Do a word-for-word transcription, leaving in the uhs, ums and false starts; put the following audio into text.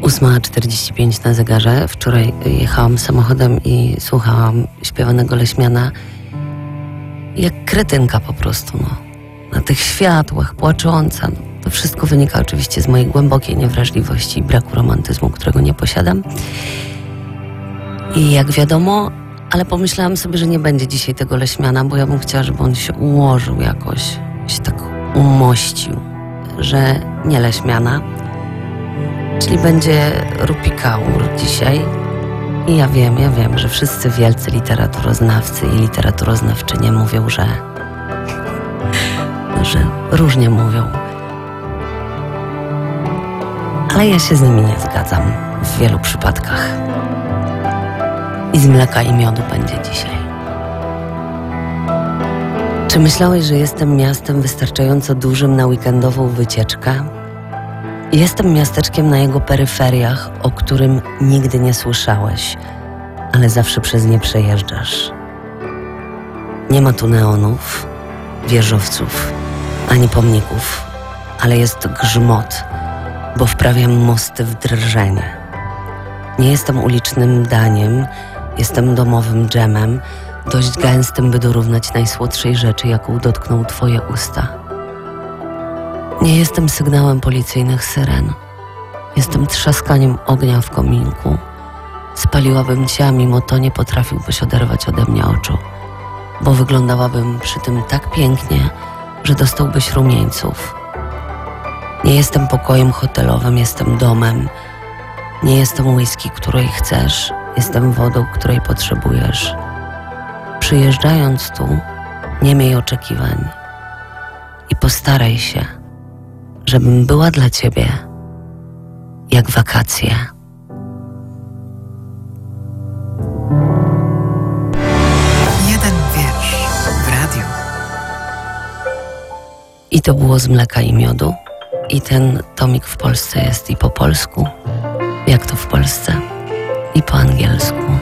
ósma czterdzieści pięć na zegarze. Wczoraj jechałam samochodem i słuchałam śpiewanego Leśmiana jak kretynka po prostu, no. Na tych światłach, płacząca. No. To wszystko wynika oczywiście z mojej głębokiej niewrażliwości i braku romantyzmu, którego nie posiadam. I jak wiadomo, ale pomyślałam sobie, że nie będzie dzisiaj tego Leśmiana, bo ja bym chciała, żeby on się ułożył jakoś, się tak umościł, że nie Leśmiana, czyli będzie Rupi Kaur dzisiaj. I ja wiem, ja wiem, że wszyscy wielcy literaturoznawcy i literaturoznawczynie mówią, że że różnie mówią. Ale ja się z nimi nie zgadzam w wielu przypadkach. I z mleka i miodu będzie dzisiaj. Czy myślałeś, że jestem miastem wystarczająco dużym na weekendową wycieczkę? Jestem miasteczkiem na jego peryferiach, o którym nigdy nie słyszałeś, ale zawsze przez nie przejeżdżasz. Nie ma tu neonów, wieżowców, ani pomników, ale jest grzmot, bo wprawiam mosty w drżenie. Nie jestem ulicznym daniem, jestem domowym dżemem, dość gęstym, by dorównać najsłodszej rzeczy, jaką dotkną twoje usta. Nie jestem sygnałem policyjnych syren. Jestem trzaskaniem ognia w kominku. Spaliłabym cię, a mimo to nie potrafiłbyś oderwać ode mnie oczu, bo wyglądałabym przy tym tak pięknie, że dostałbyś rumieńców. Nie jestem pokojem hotelowym, jestem domem. Nie jestem whisky, której chcesz, jestem wodą, której potrzebujesz. Przyjeżdżając tu, nie miej oczekiwań i postaraj się, żebym była dla ciebie jak wakacje. Jeden wiersz w radiu. I to było z mleka i miodu. I ten tomik w Polsce jest i po polsku, jak to w Polsce, i po angielsku.